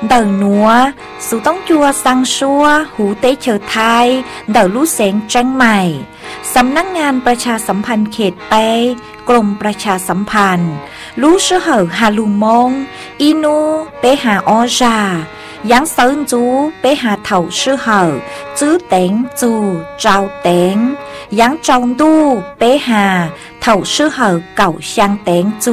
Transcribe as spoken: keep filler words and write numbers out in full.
เดินนัวสุต้องจัวสังชัวหูเตเชอไทยเดินลู่เสงแจ้งใหม่สำนักงานประชาสัมพันธ์เขตเปกรมประชาสัมพันธ์ลู่เชื่อเหอฮาลูมงอีนูเปหาออจายังเซินจูเปหาเถาชื่อเหอจื้อเต็งจูเจ้าเต็งยังจองดูเปหาเถาชื่อเหอเก่าช่างเต็งจู